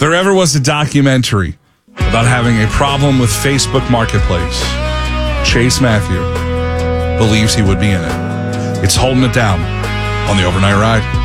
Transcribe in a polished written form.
there ever was a documentary about having a problem with Facebook Marketplace, Chase Matthew believes he would be in it. It's Holding It Down on the Overnight Ride.